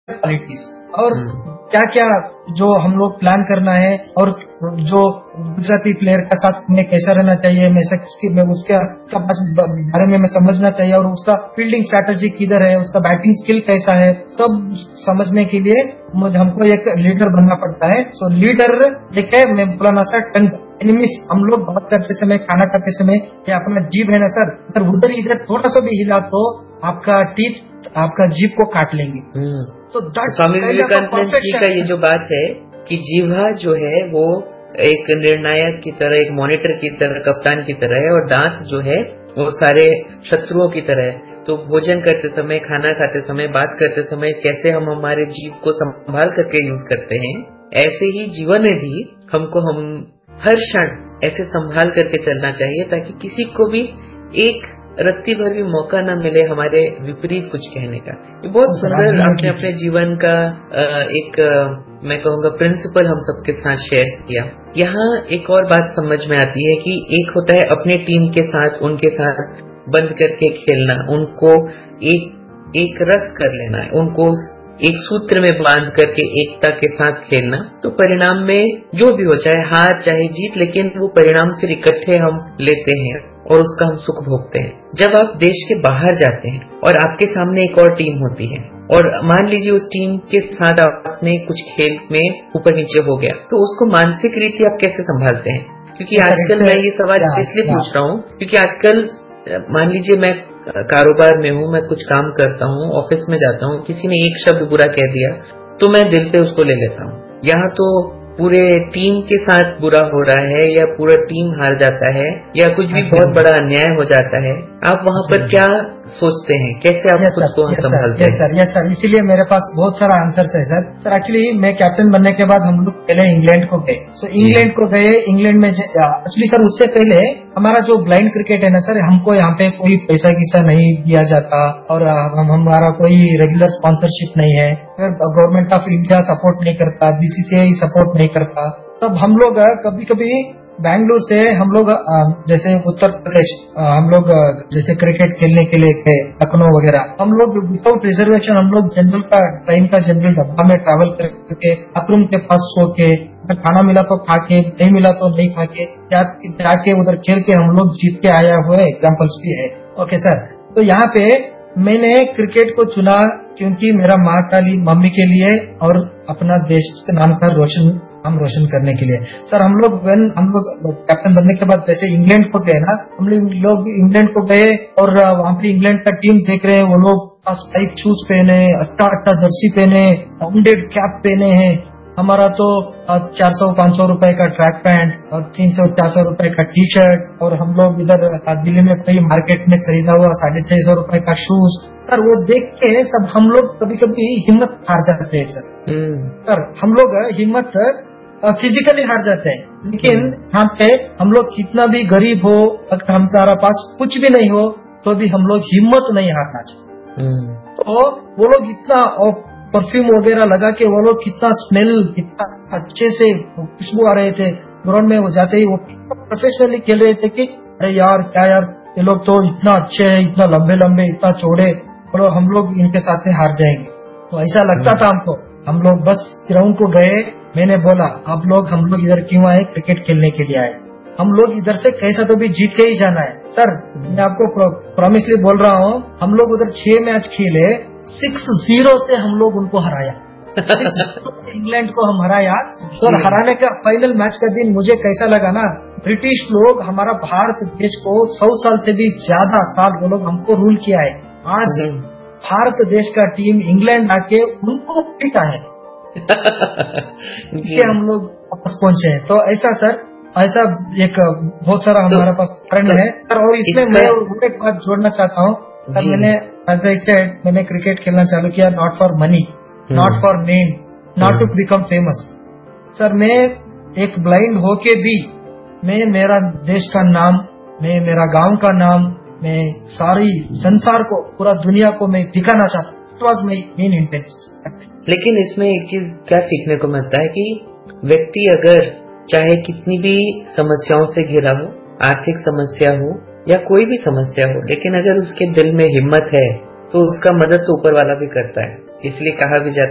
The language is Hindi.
क्वालिटीज और क्या क्या जो हम लोग प्लान करना है, और जो गुजराती प्लेयर के साथ में कैसा रहना चाहिए, मैं उसके बारे में मैं समझना चाहिए, और उसका फील्डिंग स्ट्रैटेजी किधर है, उसका बैटिंग स्किल कैसा है, सब समझने के लिए हमको एक लीडर बनना पड़ता है। सो लीडर एक है, मैं बोला ना सर, एनिमीज। हम लोग बात करते समय, खाना खाते समय, क्या अपना जीभ है ना सर उधर इधर थोड़ा सा भी हिला तो आपका टीथ आपका जीभ को काट लेंगे। तो स्वामी विवेकानंद जी का ये जो बात है कि जीवा जो है वो एक निर्णायक की तरह, एक मॉनिटर की तरह, कप्तान की तरह है, और दांत जो है वो सारे शत्रुओं की तरह है। तो भोजन करते समय, खाना खाते समय, बात करते समय कैसे हम हमारे जीव को संभाल करके यूज करते हैं, ऐसे ही जीवन में भी हमको हर क्षण ऐसे संभाल करके चलना चाहिए, ताकि किसी को भी एक रत्ती भर भी मौका न मिले हमारे विपरीत कुछ कहने का। ये बहुत सुंदर आपने अपने जीवन का एक मैं कहूँगा प्रिंसिपल हम सबके साथ शेयर किया। यहाँ एक और बात समझ में आती है कि एक होता है अपने टीम के साथ, उनके साथ बंद करके खेलना, उनको एक रस कर लेना है, उनको एक सूत्र में बांध करके एकता के साथ खेलना। तो परिणाम में जो भी हो, चाहे हार चाहे जीत, लेकिन वो परिणाम फिर इकट्ठे हम लेते हैं और उसका हम सुख भोगते हैं। जब आप देश के बाहर जाते हैं और आपके सामने एक और टीम होती है, और मान लीजिए उस टीम के साथ आपने कुछ खेल में ऊपर नीचे हो गया, तो उसको मानसिक रीति आप कैसे संभालते हैं? क्योंकि आजकल मैं ये सवाल इसलिए पूछ रहा हूँ क्योंकि आजकल मान लीजिए मैं कारोबार में हूँ, मैं कुछ काम करता हूँ, ऑफिस में जाता हूँ, किसी ने एक शब्द बुरा कह दिया तो मैं दिल पे उसको ले लेता हूँ। यहाँ तो पूरे टीम के साथ बुरा हो रहा है, या पूरा टीम हार जाता है, या कुछ भी बहुत बड़ा अन्याय हो जाता है। आप वहाँ पर क्या सोचते हैं, कैसे आप खुद को संभालते हैं? यस सर, इसीलिए मेरे पास बहुत सारा आंसर्स है सर। एक्चुअली मैं कैप्टन बनने के बाद हम लोग पहले इंग्लैंड को गए। इंग्लैंड को गए, इंग्लैंड में एक्चुअली सर उससे पहले हमारा जो ब्लाइंड क्रिकेट है ना सर, हमको यहाँ पे कोई पैसा किसा नहीं दिया जाता, और हमारा कोई रेगुलर स्पॉन्सरशिप नहीं है, गवर्नमेंट ऑफ इंडिया सपोर्ट नहीं करता, बीसीसीआई सपोर्ट नहीं करता। तब हम लोग कभी कभी बैंगलोर से हम लोग जैसे उत्तर प्रदेश हम लोग जैसे क्रिकेट खेलने के लिए गए, लखनऊ वगैरह, हम लोग विदाउट रिजर्वेशन हम लोग ट्रेन का जनरल डब्बा में ट्रैवल करके बाथरूम के पास सो के, अगर खाना मिला तो खा के, नहीं मिला तो नहीं खा के, जाके उधर खेल के हम लोग जीत के आया हुआ एग्जाम्पल्स भी है। ओके सर, तो यहाँ पे मैंने क्रिकेट को चुना क्योंकि मेरा माँ का मम्मी के लिए और अपना देश के नाम का हम रोशन करने के लिए। सर हम लोग कैप्टन बनने के बाद जैसे इंग्लैंड को गए ना, हम लोग इंग्लैंड को गए और वहाँ पे इंग्लैंड का टीम देख रहे हैं, वो लोग स्पाइक शूज पहने, अच्छा जर्सी पहने, राउंडेड कैप पहने हैं। हमारा तो 400-500 रुपए का ट्रैक पैंट और 300-400 रुपए का टी शर्ट, और हम लोग इधर दिल्ली में कई मार्केट में खरीदा हुआ 650 रुपए का शूज। सर वो देख के सब हम लोग कभी कभी हिम्मत हार जाते हैं सर हम लोग हिम्मत फिजिकली हार जाते हैं, लेकिन यहाँ पे हम लोग कितना भी गरीब हो, अगर हमारा पास कुछ भी नहीं हो, तो भी हम लोग हिम्मत नहीं हारना चाहिए। तो वो लोग इतना परफ्यूम वगैरह लगा के, वो लोग कितना स्मेल, कितना अच्छे से खुशबू आ रहे थे ग्राउंड में, वो जाते ही वो प्रोफेशनली खेल रहे थे कि अरे यार क्या यार, ये लोग तो इतना अच्छे हैं, इतना लंबे लंबे, इतना चौड़े, और हम लोग इनके साथ में हार जाएंगे। तो ऐसा लगता था हमको। हम लोग बस ग्राउंड को गए, मैंने बोला हम लोग इधर क्यों आए, क्रिकेट खेलने के लिए आए, हम लोग इधर से कैसा तो भी जीत के ही जाना है। सर मैं आपको प्रॉमिसली बोल रहा हूँ, हम लोग उधर 6 मैच खेले, 6-0 से हम लोग उनको हराया। 6-0 से इंग्लैंड को हम हराया। सर हराने का फाइनल मैच का दिन मुझे कैसा लगा ना, ब्रिटिश लोग हमारा भारत देश को 100 साल से भी ज्यादा साल वो लोग हमको रूल किया है। आज भारत देश का टीम इंग्लैंड आके उनको पीटा है इसलिए हम लोग वापस पहुंचे हैं। तो ऐसा एक बहुत सारा हमारे पास कारण है सर। और इसमें मैं एक बात जोड़ना चाहता हूँ सर, मैंने क्रिकेट खेलना चालू किया not for money, not for name, not to become famous. Sir मैं एक ब्लाइंड होके भी मैं मेरा देश का नाम, मैं मेरा गांव का नाम, मैं सारी संसार को, पूरा दुनिया को मैं दिखाना चाहता हूँ। It was my main intention. लेकिन इसमें एक चीज क्या सीखने को मिलता है कि व्यक्ति अगर चाहे कितनी भी समस्याओं से घिरा हो, आर्थिक समस्या हो या कोई भी समस्या हो, लेकिन अगर उसके दिल में हिम्मत है तो उसका मदद तो ऊपर वाला भी करता है। इसलिए कहा भी जाता